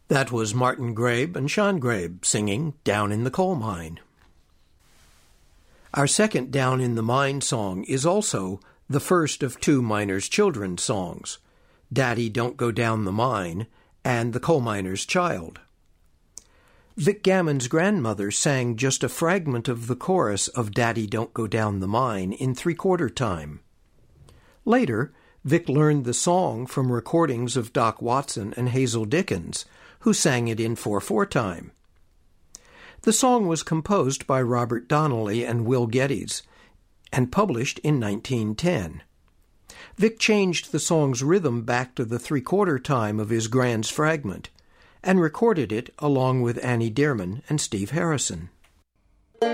That was Martin Grabe and Sean Grabe singing Down in the Coal Mine. Our second Down in the Mine song is also the first of two Miners' Children songs, Daddy Don't Go Down the Mine and The Coal Miner's Child. Vic Gammon's grandmother sang just a fragment of the chorus of Daddy Don't Go Down the Mine in three-quarter time. Later, Vic learned the song from recordings of Doc Watson and Hazel Dickens, who sang it in 4/4 time. The song was composed by Robert Donnelly and Will Geddes and published in 1910. Vic changed the song's rhythm back to the three-quarter time of his grand's fragment and recorded it along with Annie Dearman and Steve Harrison.